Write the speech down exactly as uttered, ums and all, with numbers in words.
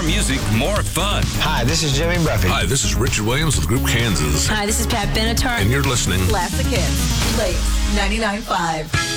More music, more fun. Hi, this is Jimmy Buffett. Hi, this is Richard Williams with Group Kansas. Hi, this is Pat Benatar. And you're listening. Classic Hits. Play ninety-nine point five.